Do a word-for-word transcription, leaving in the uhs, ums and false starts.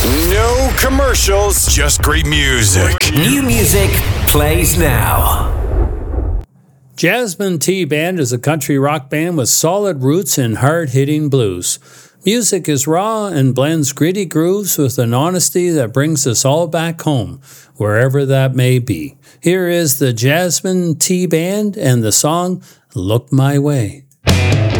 No commercials, just great music. New music plays now. Jasmine T Band is a country rock band with solid roots in hard-hitting blues. Music is raw and blends gritty grooves with an honesty that brings us all back home, wherever that may be. Here is the Jasmine T Band and the song Look My Way.